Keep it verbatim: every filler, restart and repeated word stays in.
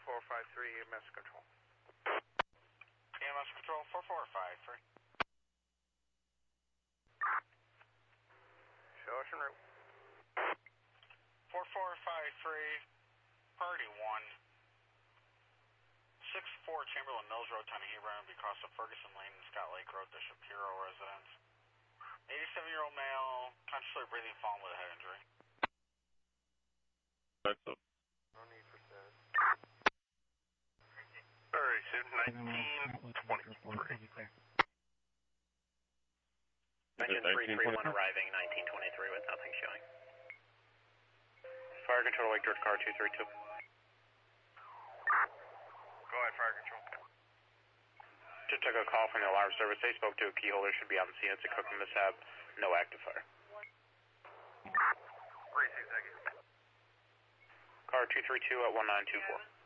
four five three, E M S control. E M S control, four four five three. Show us en route. four four five three, priority one. six four Chamberlain Mills Road, Tanahee Road, across the Ferguson Lane and Scott Lake Road, the Shapiro residence. eighty-seven-year-old male, consciously breathing, fallen with a head injury. That's up. No need for that. Alright, suit nineteen twenty-three. Mention three three one arriving, nineteen twenty-three with nothing showing. Fire control, Lake George, car two three two. Go ahead, fire control. Just took a call from the alarm service. They spoke to a key holder, should be on the scene. It's a cooking mishap. No active fire. forty-six seconds. Car two three two at one nine two four.